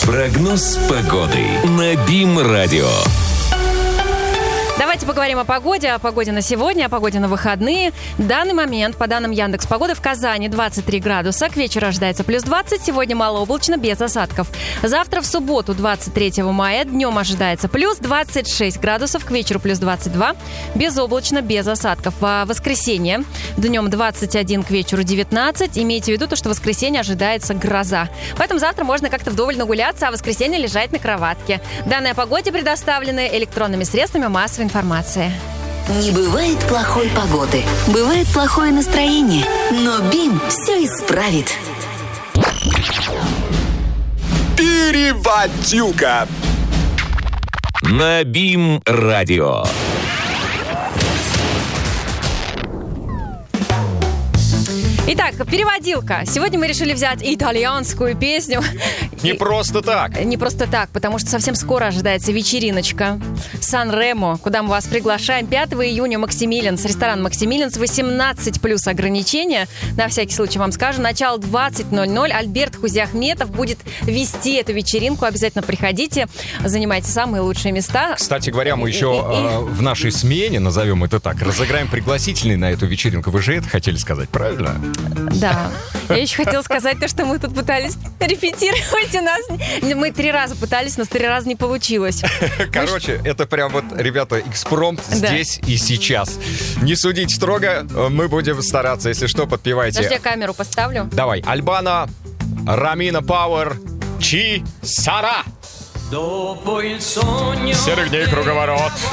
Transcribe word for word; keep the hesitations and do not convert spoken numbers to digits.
Прогноз погоды на БИМ-радио. Давайте поговорим о погоде, о погоде на сегодня, о погоде на выходные. В данный момент, по данным Яндекс.Погоды, в Казани двадцать три градуса, к вечеру ожидается плюс двадцать, сегодня малооблачно, без осадков. Завтра, в субботу, двадцать третьего мая, днем ожидается плюс двадцать шесть градусов, к вечеру плюс двадцать два, безоблачно, без осадков. В воскресенье днем двадцать один, к вечеру девятнадцать. Имейте в виду то, что в воскресенье ожидается гроза. Поэтому завтра можно как-то вдоволь нагуляться, а в воскресенье лежать на кроватке. Данные о погоде предоставлены электронными средствами массовой информации. Не бывает плохой погоды, бывает плохое настроение, но БИМ все исправит. Переводюка на БИМ-радио. Итак, переводилка. Сегодня мы решили взять итальянскую песню. Не просто так. Не просто так, потому что совсем скоро ожидается вечериночка Сан-Ремо, куда мы вас приглашаем. пятого июня Максимилианс, ресторан Максимилианс, восемнадцать плюс ограничения. На всякий случай вам скажу. Начало двадцать ноль ноль. Альберт Хузиахметов будет вести эту вечеринку. Обязательно приходите, занимайте самые лучшие места. Кстати говоря, мы еще и, и, э, в нашей смене, назовем это так, разыграем пригласительный на эту вечеринку. Вы же это хотели сказать, правильно? Да. Я еще хотела сказать то, что мы тут пытались репетировать у нас. Мы три раза пытались, но три раза не получилось. Короче, это прям вот, ребята, экспромт здесь и сейчас. Не судите строго, мы будем стараться. Если что, подпевайте. Подожди, я камеру поставлю. Давай. Альбана, Ромина Пауэр, Чи Сара. Серых дней круговорот.